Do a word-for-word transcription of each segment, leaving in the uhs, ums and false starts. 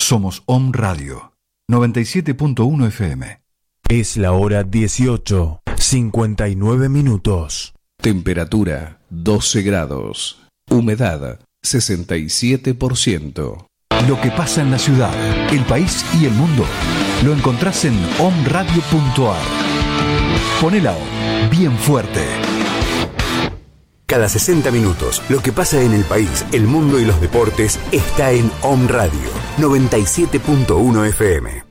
Somos Om Radio, noventa y siete punto uno F M. Es la hora dieciocho, cincuenta y nueve minutos. Temperatura doce grados. Humedad sesenta y siete por ciento. Lo que pasa en la ciudad, el país y el mundo lo encontrás en om radio punto a r. Poné la O bien fuerte. Cada sesenta minutos, lo que pasa en el país, el mundo y los deportes está en Om Radio, noventa y siete punto uno F M.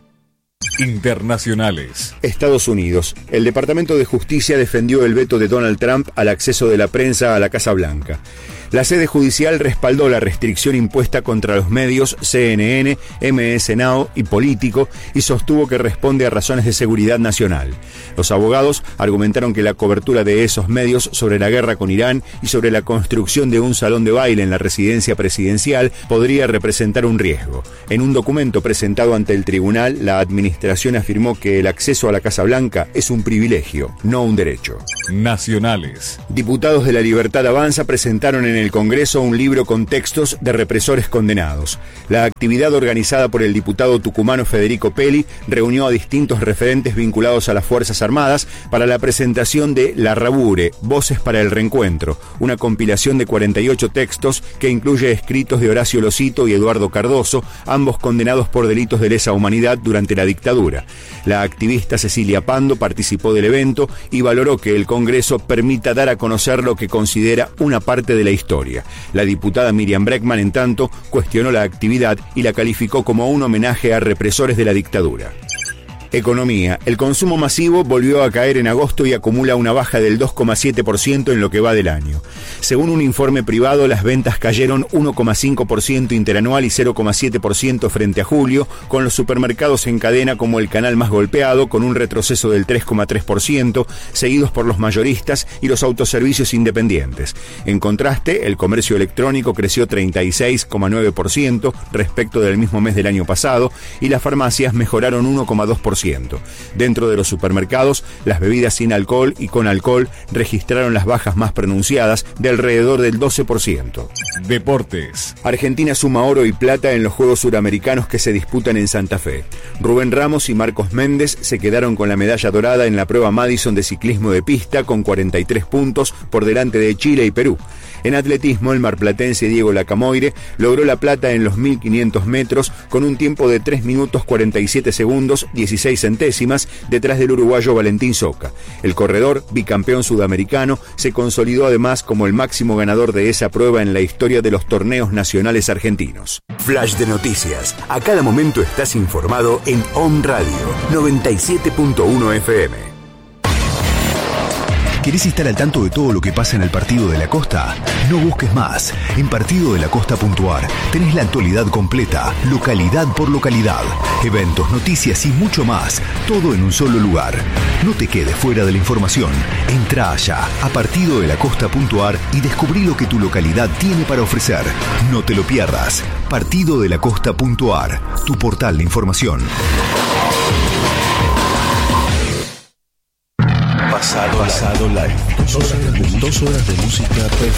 Internacionales. Estados Unidos. El Departamento de Justicia defendió el veto de Donald Trump al acceso de la prensa a la Casa Blanca. La sede judicial respaldó la restricción impuesta contra los medios C N N, M S Now y Político y sostuvo que responde a razones de seguridad nacional. Los abogados argumentaron que la cobertura de esos medios sobre la guerra con Irán y sobre la construcción de un salón de baile en la residencia presidencial podría representar un riesgo. En un documento presentado ante el tribunal, la administración afirmó que el acceso a la Casa Blanca es un privilegio, no un derecho. Nacionales. Diputados de la Libertad Avanza presentaron en el Congreso un libro con textos de represores condenados. La actividad organizada por el diputado tucumano Federico Peli reunió a distintos referentes vinculados a las Fuerzas Armadas para la presentación de La Rabure, Voces para el Reencuentro, una compilación de cuarenta y ocho textos que incluye escritos de Horacio Losito y Eduardo Cardoso, ambos condenados por delitos de lesa humanidad durante la dictadura. La activista Cecilia Pando participó del evento y valoró que el Congreso permita dar a conocer lo que considera una parte de la historia. La diputada Miriam Breckman, en tanto, cuestionó la actividad y la calificó como un homenaje a represores de la dictadura. Economía. El consumo masivo volvió a caer en agosto y acumula una baja del dos coma siete por ciento en lo que va del año. Según un informe privado, las ventas cayeron uno coma cinco por ciento interanual y cero coma siete por ciento frente a julio, con los supermercados en cadena como el canal más golpeado, con un retroceso del tres coma tres por ciento, seguidos por los mayoristas y los autoservicios independientes. En contraste, el comercio electrónico creció treinta y seis coma nueve por ciento respecto del mismo mes del año pasado y las farmacias mejoraron uno coma dos por ciento. Dentro de los supermercados, las bebidas sin alcohol y con alcohol registraron las bajas más pronunciadas de alrededor del doce por ciento. Deportes. Argentina suma oro y plata en los Juegos Suramericanos que se disputan en Santa Fe. Rubén Ramos y Marcos Méndez se quedaron con la medalla dorada en la prueba Madison de ciclismo de pista con cuarenta y tres puntos por delante de Chile y Perú. En atletismo, el marplatense Diego Lacamoire logró la plata en los mil quinientos metros con un tiempo de tres minutos cuarenta y siete segundos, dieciséis centésimas, detrás del uruguayo Valentín Soca. El corredor, bicampeón sudamericano, se consolidó además como el máximo ganador de esa prueba en la historia de los torneos nacionales argentinos. Flash de noticias. A cada momento estás informado en Om Radio, noventa y siete punto uno F M. ¿Querés estar al tanto de todo lo que pasa en el Partido de la Costa? No busques más. En partido de la costa punto a r tenés la actualidad completa, localidad por localidad, eventos, noticias y mucho más, todo en un solo lugar. No te quedes fuera de la información. Entra allá a partido de la costa punto a r y descubrí lo que tu localidad tiene para ofrecer. No te lo pierdas. partido de la costa punto a r, tu portal de información. Pasado, pasado live. Dos horas de música perfecta.